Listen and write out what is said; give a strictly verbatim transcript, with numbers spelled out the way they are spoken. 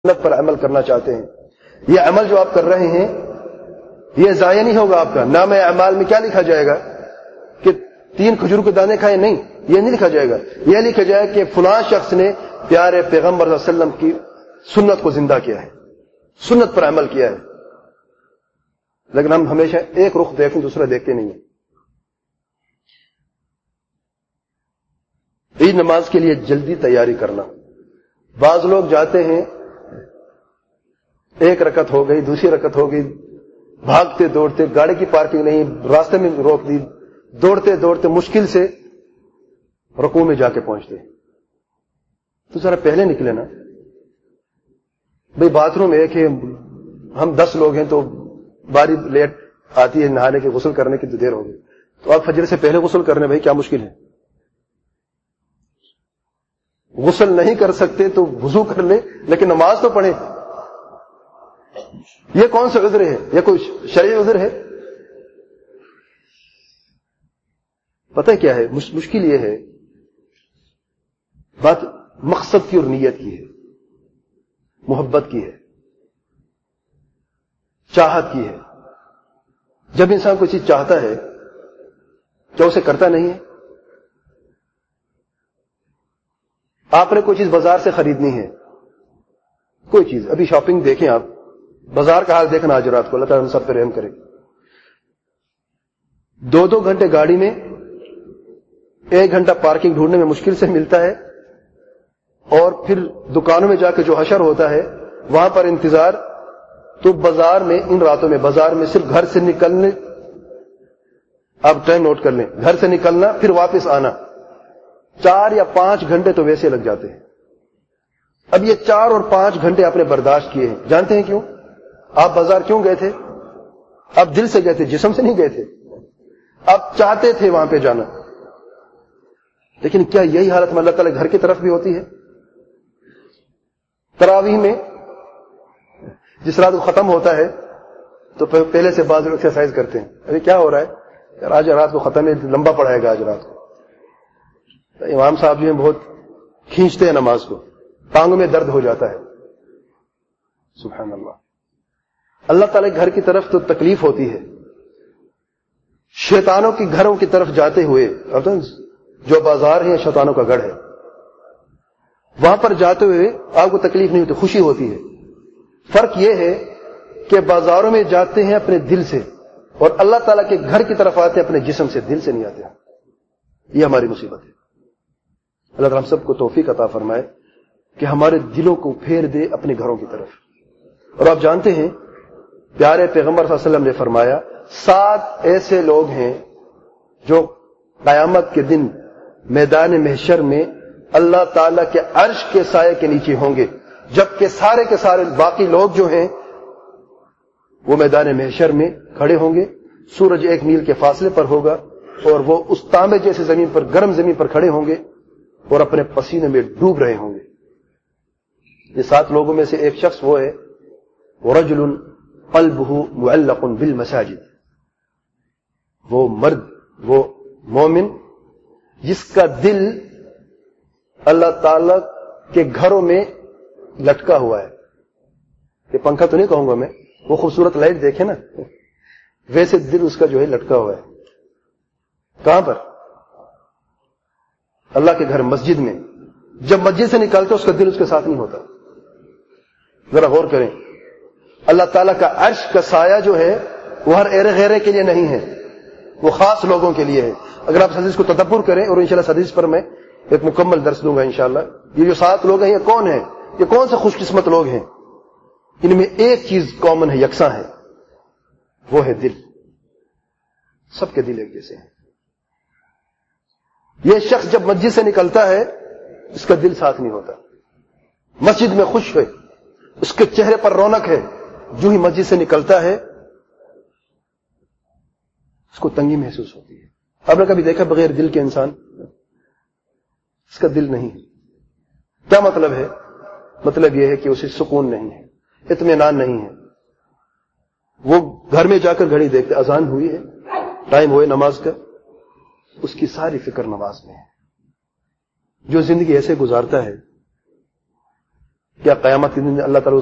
سنت پر عمل کرنا چاہتے ہیں. یہ عمل جو آپ کر رہے ہیں یہ ضائع نہیں ہوگا. آپ کا نام اعمال میں کیا لکھا جائے گا کہ تین کھجور کے دانے کھائے؟ نہیں، یہ نہیں لکھا جائے گا. یہ لکھا جائے کہ فلاں شخص نے پیارے پیغمبر صلی اللہ علیہ وسلم کی سنت کو زندہ کیا ہے، سنت پر عمل کیا ہے. لیکن ہم ہمیشہ ایک رخ دیکھیں، دوسرا دیکھتے نہیں ہیں. عید نماز کے لیے جلدی تیاری کرنا. بعض لوگ جاتے ہیں، ایک رکعت ہو گئی، دوسری رکعت ہو گئی، بھاگتے دوڑتے، گاڑی کی پارکنگ نہیں، راستے میں روک دی، دوڑتے دوڑتے مشکل سے رکوع میں جا کے پہنچتے. تو ذرا پہلے نکلے نا بھئی. باتھ روم ایک ہے، ہم دس لوگ ہیں تو باری لیٹ آتی ہے نہانے کے، غسل کرنے کی تو دیر ہو گئی. تو آپ فجر سے پہلے غسل کرنے بھائی کیا مشکل ہے؟ غسل نہیں کر سکتے تو وضو کر لے، لیکن نماز تو پڑھیں. یہ کون سا عذر ہے؟ یہ کوئی شرعی عذر ہے؟ پتہ کیا ہے مشکل؟ یہ ہے بات مقصد کی اور نیت کی ہے، محبت کی ہے، چاہت کی ہے. جب انسان کوئی چیز چاہتا ہے کیا اسے کرتا نہیں ہے؟ آپ نے کوئی چیز بازار سے خریدنی ہے، کوئی چیز، ابھی شاپنگ دیکھیں، آپ بازار کا حال دیکھنا آج رات کو، اللہ تعالیٰ ہم سب پہ رحم کرے. دو دو گھنٹے گاڑی میں، ایک گھنٹہ پارکنگ ڈھونڈنے میں مشکل سے ملتا ہے، اور پھر دکانوں میں جا کے جو حشر ہوتا ہے وہاں پر انتظار. تو بازار میں ان راتوں میں بازار میں صرف گھر سے نکلنے، آپ ٹائم نوٹ کر لیں، گھر سے نکلنا پھر واپس آنا، چار یا پانچ گھنٹے تو ویسے لگ جاتے ہیں. اب یہ چار اور پانچ گھنٹے آپ نے برداشت کیے ہیں. جانتے ہیں کیوں؟ آپ بازار کیوں گئے تھے؟ آپ دل سے گئے تھے، جسم سے نہیں گئے تھے. آپ چاہتے تھے وہاں پہ جانا. لیکن کیا یہی حالت میں اللہ تعالیٰ گھر کی طرف بھی ہوتی ہے؟ تراویح میں جس رات کو ختم ہوتا ہے تو پہلے سے بعض لوگ ایکسرسائز کرتے ہیں، ارے کیا ہو رہا ہے یار، آج رات کو ختم ہے، لمبا پڑھائے گا آج رات کو. امام صاحب جو ہیں بہت کھینچتے ہیں نماز کو، ٹانگوں میں درد ہو جاتا ہے. سبحان اللہ. اللہ تعالیٰ گھر کی طرف تو تکلیف ہوتی ہے. شیطانوں کی گھروں کی طرف جاتے ہوئے، جو بازار ہے شیطانوں کا گڑھ ہے، وہاں پر جاتے ہوئے آپ کو تکلیف نہیں ہوتی، خوشی ہوتی ہے. فرق یہ ہے کہ بازاروں میں جاتے ہیں اپنے دل سے، اور اللہ تعالیٰ کے گھر کی طرف آتے ہیں اپنے جسم سے، دل سے نہیں آتے. یہ ہماری مصیبت ہے. اللہ تعالیٰ ہم سب کو توفیق عطا فرمائے کہ ہمارے دلوں کو پھیر دے اپنے گھروں کی طرف. اور آپ جانتے ہیں پیارے پیغمبر صلی اللہ علیہ وسلم نے فرمایا، سات ایسے لوگ ہیں جو قیامت کے دن میدان محشر میں اللہ تعالیٰ کے عرش کے سائے کے نیچے ہوں گے، جبکہ سارے کے سارے باقی لوگ جو ہیں وہ میدان محشر میں کھڑے ہوں گے. سورج ایک میل کے فاصلے پر ہوگا، اور وہ اس تانبے جیسے زمین پر، گرم زمین پر کھڑے ہوں گے اور اپنے پسینے میں ڈوب رہے ہوں گے. یہ سات لوگوں میں سے ایک شخص وہ ہے، وَرَجُلٌ قَلْبُهُ مُعَلَّقٌ بِالْمَسَاجِدِ، وہ مرد، وہ مومن جس کا دل اللہ تعالی کے گھروں میں لٹکا ہوا ہے. یہ پنکھا تو نہیں کہوں گا میں، وہ خوبصورت لائٹ دیکھے نا، ویسے دل اس کا جو ہے لٹکا ہوا ہے. کہاں پر؟ اللہ کے گھر، مسجد میں. جب مسجد سے نکالتے اس کا دل اس کے ساتھ نہیں ہوتا. ذرا غور کریں، اللہ تعالیٰ کا عرش کا سایہ جو ہے وہ ہر ایرے غیرے کے لیے نہیں ہے، وہ خاص لوگوں کے لیے ہے. اگر آپ اس حدیث کو تدبر کریں، اور انشاءاللہ اس حدیث پر میں ایک مکمل درس دوں گا انشاءاللہ. یہ جو سات لوگ ہیں یہ کون ہیں؟ یہ کون سے خوش قسمت لوگ ہیں؟ ان میں ایک چیز کامن ہے، یکساں ہے، وہ ہے دل. سب کے دل ایک جیسے ہیں. یہ شخص جب مسجد سے نکلتا ہے اس کا دل ساتھ نہیں ہوتا. مسجد میں خوش ہے، اس کے چہرے پر رونق ہے، جو ہی مسجد سے نکلتا ہے اس کو تنگی محسوس ہوتی ہے. آپ نے کبھی دیکھا بغیر دل کے انسان؟ اس کا دل نہیں ہے. کیا مطلب ہے؟ مطلب یہ ہے کہ اسے سکون نہیں ہے، اطمینان نہیں ہے. وہ گھر میں جا کر گھڑی دیکھتے، اذان ہوئی ہے، ٹائم ہوئے نماز کا، اس کی ساری فکر نماز میں ہے. جو زندگی ایسے گزارتا ہے کیا قیامت کے دن اللہ تعالیٰ